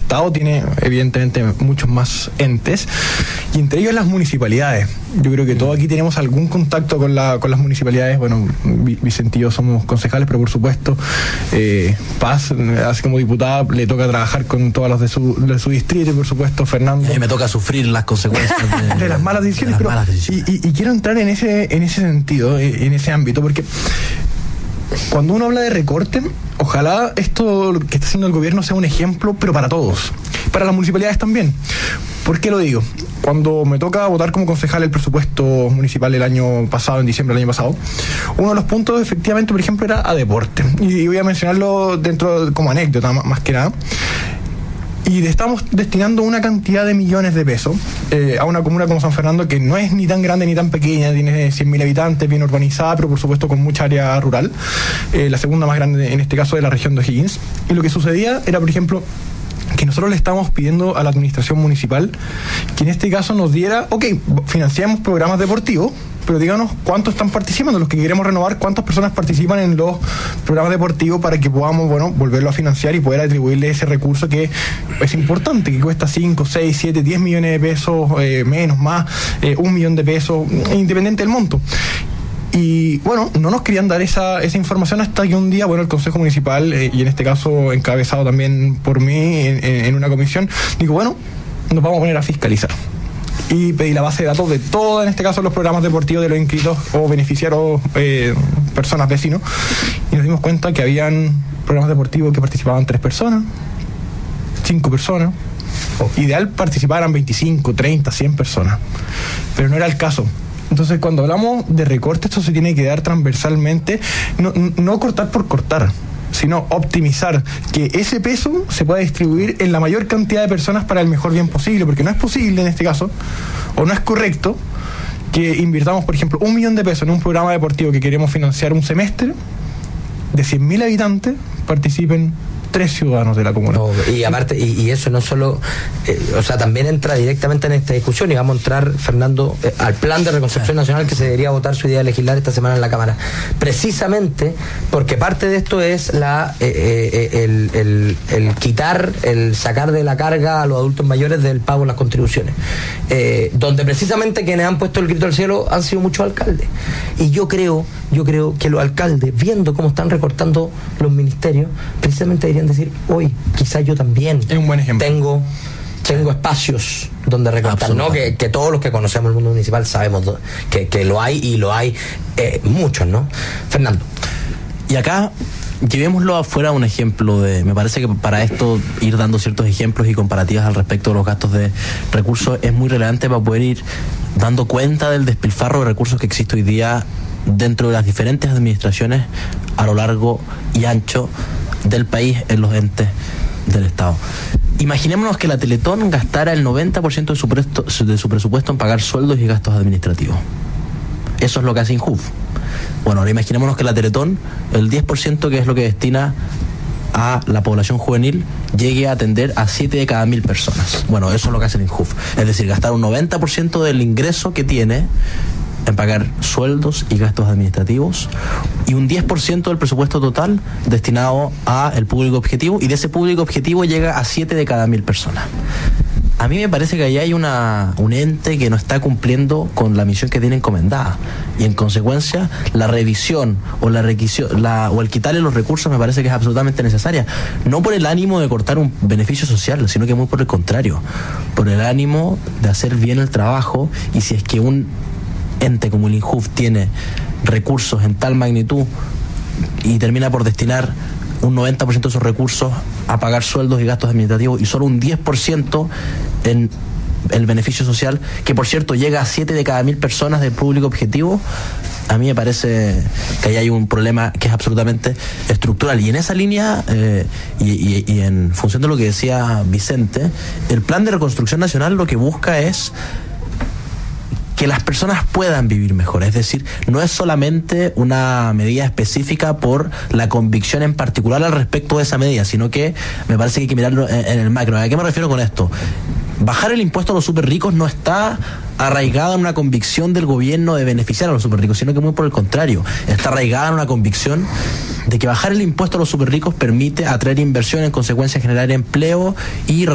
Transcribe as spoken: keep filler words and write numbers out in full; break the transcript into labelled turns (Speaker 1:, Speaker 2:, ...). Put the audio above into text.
Speaker 1: Estado tiene evidentemente muchos más entes, y entre ellos las municipalidades. Yo creo que todos aquí tenemos algún contacto con, la, con las municipalidades. Bueno, Vicente y yo somos concejales, pero por supuesto eh, Paz, así como diputada, le toca trabajar con todos los de su, de su distrito, y por supuesto Fernando.
Speaker 2: Y me toca sufrir las consecuencias de,
Speaker 1: de las malas decisiones.
Speaker 2: De las
Speaker 1: pero,
Speaker 2: malas decisiones.
Speaker 1: Y, y, y quiero entrar en ese, en ese sentido, en ese ámbito, porque cuando uno habla de recorte, ojalá esto que está haciendo el gobierno sea un ejemplo, pero para todos, para las municipalidades también. ¿Por qué lo digo? Cuando me toca votar como concejal el presupuesto municipal el año pasado, en diciembre del año pasado, uno de los puntos efectivamente, por ejemplo, era a deporte. Y voy a mencionarlo dentro como anécdota, más que nada. Y estamos destinando una cantidad de millones de pesos eh, a una comuna como San Fernando, que no es ni tan grande ni tan pequeña, tiene cien mil habitantes, bien urbanizada, pero por supuesto con mucha área rural, eh, la segunda más grande en este caso de la región de O'Higgins. Y lo que sucedía era, por ejemplo, que nosotros le estábamos pidiendo a la administración municipal que en este caso nos diera, ok, financiamos programas deportivos, pero díganos cuántos están participando, los que queremos renovar, cuántas personas participan en los programas deportivos para que podamos, bueno, volverlo a financiar y poder atribuirle ese recurso que es importante, que cuesta cinco, seis, siete, diez millones de pesos, eh, menos, más, eh, un millón de pesos, independiente del monto. Y bueno, no nos querían dar esa, esa información hasta que un día, bueno, el Consejo Municipal, eh, y en este caso encabezado también por mí en, en una comisión, digo, bueno, nos vamos a poner a fiscalizar. Y pedí la base de datos de todos, en este caso, los programas deportivos de los inscritos o beneficiarios, eh, personas, vecinos, y nos dimos cuenta que habían programas deportivos que participaban tres personas, cinco personas. Ideal participaran veinticinco, treinta, cien personas, pero no era el caso. Entonces, cuando hablamos de recorte, esto se tiene que dar transversalmente, no, no cortar por cortar, sino optimizar, que ese peso se pueda distribuir en la mayor cantidad de personas para el mejor bien posible, porque no es posible en este caso, o no es correcto, que invirtamos, por ejemplo, un millón de pesos en un programa deportivo que queremos financiar un semestre, de cien mil habitantes participen tres ciudadanos de la comuna.
Speaker 3: No, y aparte, y, y eso no solo, eh, o sea, también entra directamente en esta discusión, y vamos a entrar, Fernando, eh, al plan de reconstrucción nacional que se debería votar su idea de legislar esta semana en la Cámara. Precisamente porque parte de esto es la eh, eh, el, el, el quitar, el sacar de la carga a los adultos mayores del pago de las contribuciones. Eh, donde precisamente quienes han puesto el grito al cielo han sido muchos alcaldes. Y yo creo, yo creo que los alcaldes, viendo cómo están recortando los ministerios, precisamente deberían decir, hoy quizás yo también
Speaker 1: es un buen ejemplo.
Speaker 3: tengo tengo espacios donde recortar, ¿no? Que, que todos los que conocemos el mundo municipal sabemos que, que lo hay, y lo hay eh, muchos, ¿no? Fernando.
Speaker 2: Y acá, llevémoslo afuera un ejemplo de, me parece que para esto ir dando ciertos ejemplos y comparativas al respecto de los gastos de recursos es muy relevante para poder ir dando cuenta del despilfarro de recursos que existe hoy día dentro de las diferentes administraciones a lo largo y ancho del país, en los entes del Estado. Imaginémonos que la Teletón gastara el noventa por ciento de su, presto, de su presupuesto en pagar sueldos y gastos administrativos. Eso es lo que hace INJUV. Bueno, ahora imaginémonos que la Teletón, el diez por ciento, que es lo que destina a la población juvenil, llegue a atender a siete de cada mil personas. Bueno, eso es lo que hace el INJUV. Es decir, gastar un noventa por ciento del ingreso que tiene en pagar sueldos y gastos administrativos, y un diez por ciento del presupuesto total destinado a el público objetivo, y de ese público objetivo llega a siete de cada mil personas. A mí me parece que ahí hay una, un ente que no está cumpliendo con la misión que tiene encomendada, y en consecuencia la revisión o la requisión, la, o el quitarle los recursos me parece que es absolutamente necesaria, no por el ánimo de cortar un beneficio social, sino que muy por el contrario, por el ánimo de hacer bien el trabajo. Y si es que un ente como el INJUV tiene recursos en tal magnitud y termina por destinar un noventa por ciento de esos recursos a pagar sueldos y gastos administrativos, y solo un diez por ciento en el beneficio social, que por cierto llega a siete de cada mil personas del público objetivo, a mí me parece que ahí hay un problema que es absolutamente estructural. Y en esa línea, eh, y, y, y en función de lo que decía Vicente, el plan de reconstrucción nacional lo que busca es que las personas puedan vivir mejor. Es decir, no es solamente una medida específica por la convicción en particular al respecto de esa medida, sino que me parece que hay que mirarlo en, en el macro. ¿A qué me refiero con esto? Bajar el impuesto a los súper ricos no está arraigada en una convicción del gobierno de beneficiar a los súper ricos, sino que muy por el contrario, está arraigada en una convicción de que bajar el impuesto a los súper ricos permite atraer inversión, en consecuencia generar empleo y